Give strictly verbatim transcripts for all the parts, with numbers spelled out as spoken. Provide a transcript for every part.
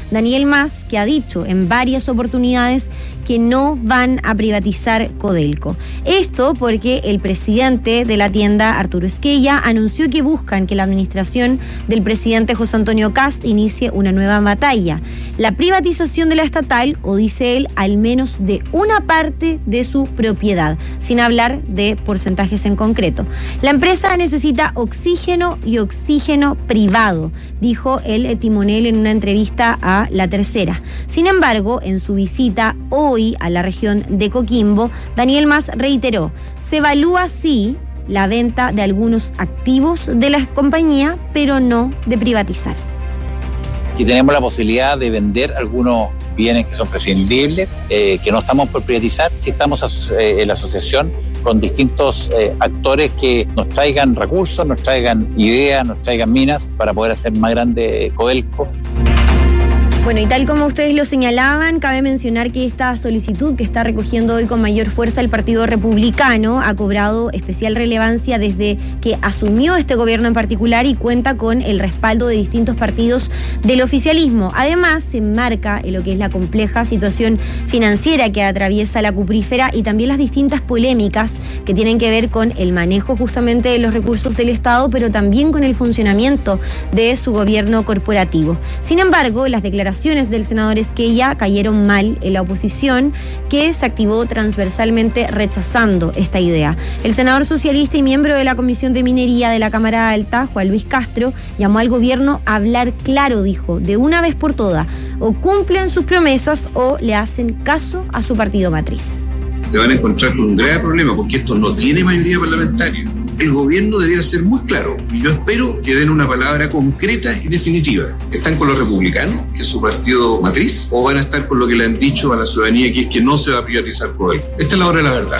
Daniel Mas, que ha dicho en varias oportunidades que no van a privatizar Codelco. Esto porque el presidente de la tienda, Arturo Esquella, anunció que buscan que la administración del presidente José Antonio Kast inicie una nueva batalla. La privatización de la estatal, o dice él, al menos de una parte de su propiedad, sin hablar de porcentajes en concreto. La empresa necesita oxígeno y oxígeno privado, dijo el timonel en una entrevista a La Tercera. Sin embargo, en su visita hoy a la región de Coquimbo, Daniel Mas reiteró, se evalúa sí la venta de algunos activos de la compañía, pero no de privatizar. Y tenemos la posibilidad de vender algunos bienes que son prescindibles, eh, que no estamos por privatizar, si estamos aso- eh, en la asociación con distintos eh, actores que nos traigan recursos, nos traigan ideas, nos traigan minas para poder hacer más grande Codelco. Bueno, y tal como ustedes lo señalaban, cabe mencionar que esta solicitud que está recogiendo hoy con mayor fuerza el Partido Republicano ha cobrado especial relevancia desde que asumió este gobierno en particular y cuenta con el respaldo de distintos partidos del oficialismo. Además, se enmarca en lo que es la compleja situación financiera que atraviesa la cuprífera y también las distintas polémicas que tienen que ver con el manejo justamente de los recursos del Estado, pero también con el funcionamiento de su gobierno corporativo. Sin embargo, las declaraciones del senador Esquella cayeron mal en la oposición, que se activó transversalmente rechazando esta idea. El senador socialista y miembro de la Comisión de Minería de la Cámara Alta, Juan Luis Castro, llamó al gobierno a hablar claro, dijo, de una vez por todas, o cumplen sus promesas o le hacen caso a su partido matriz. Se van a encontrar con un grave problema porque esto no tiene mayoría parlamentaria. El gobierno debería ser muy claro y yo espero que den una palabra concreta y definitiva. ¿Están con los republicanos, que es su partido matriz, o van a estar con lo que le han dicho a la ciudadanía, que es que no se va a privatizar Codelco? Esta es la hora de la verdad.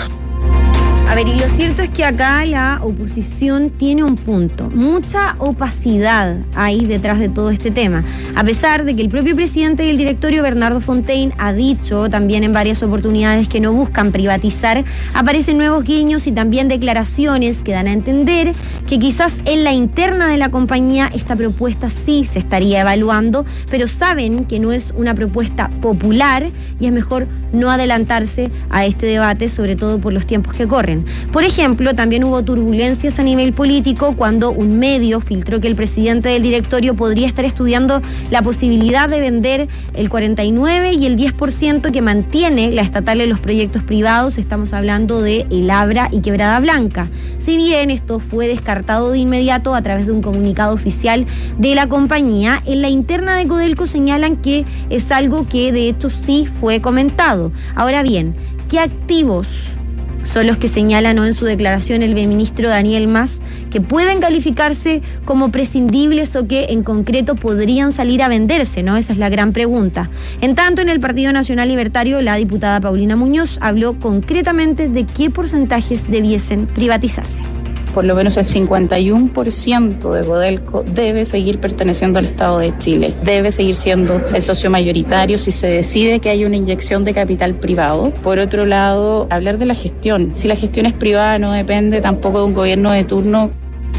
A ver, y lo cierto es que acá la oposición tiene un punto. Mucha opacidad hay detrás de todo este tema. A pesar de que el propio presidente del directorio, Bernardo Fontaine, ha dicho también en varias oportunidades que no buscan privatizar, aparecen nuevos guiños y también declaraciones que dan a entender que quizás en la interna de la compañía esta propuesta sí se estaría evaluando, pero saben que no es una propuesta popular y es mejor no adelantarse a este debate, sobre todo por los tiempos que corren. Por ejemplo, también hubo turbulencias a nivel político cuando un medio filtró que el presidente del directorio podría estar estudiando la posibilidad de vender el cuarenta y nueve y el diez por ciento que mantiene la estatal en los proyectos privados. Estamos hablando de El Abra y Quebrada Blanca. Si bien esto fue descartado de inmediato a través de un comunicado oficial de la compañía, en la interna de Codelco señalan que es algo que de hecho sí fue comentado. Ahora bien, ¿qué activos son los que señalan en su declaración el ministro Daniel Mas que pueden calificarse como prescindibles o que en concreto podrían salir a venderse, ¿no? Esa es la gran pregunta. En tanto, en el Partido Nacional Libertario, la diputada Paulina Muñoz habló concretamente de qué porcentajes debiesen privatizarse. Por lo menos el cincuenta y uno por ciento de Codelco debe seguir perteneciendo al Estado de Chile, debe seguir siendo el socio mayoritario si se decide que hay una inyección de capital privado. Por otro lado, hablar de la gestión. Si la gestión es privada, no depende tampoco de un gobierno de turno.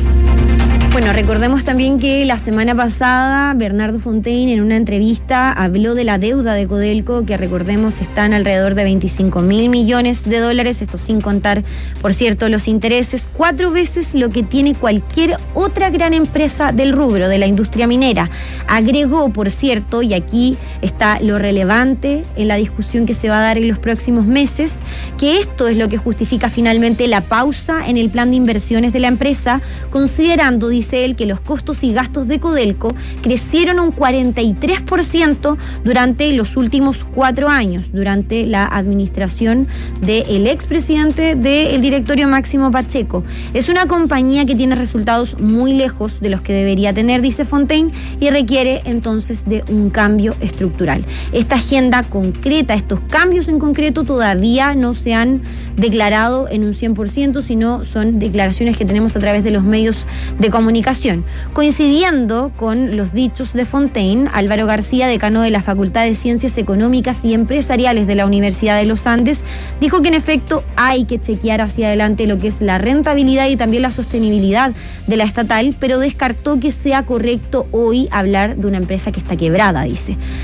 Bueno, recordemos también que la semana pasada Bernardo Fontaine en una entrevista habló de la deuda de Codelco, que recordemos están alrededor de veinticinco mil millones de dólares, esto sin contar, por cierto, los intereses, cuatro veces lo que tiene cualquier otra gran empresa del rubro, de la industria minera. Agregó, por cierto, y aquí está lo relevante en la discusión que se va a dar en los próximos meses, que esto es lo que justifica finalmente la pausa en el plan de inversiones de la empresa, considerando, dice él, que los costos y gastos de Codelco crecieron un cuarenta y tres por ciento durante los últimos cuatro años, durante la administración del expresidente del directorio Máximo Pacheco. Es una compañía que tiene resultados muy lejos de los que debería tener, dice Fontaine, y requiere entonces de un cambio estructural. Esta agenda concreta, estos cambios en concreto todavía no se han declarado en un cien por ciento, sino son declaraciones que tenemos a través de los medios de comunicación. Coincidiendo con los dichos de Fontaine, Álvaro García, decano de la Facultad de Ciencias Económicas y Empresariales de la Universidad de los Andes, dijo que en efecto hay que chequear hacia adelante lo que es la rentabilidad y también la sostenibilidad de la estatal, pero descartó que sea correcto hoy hablar de una empresa que está quebrada, dice.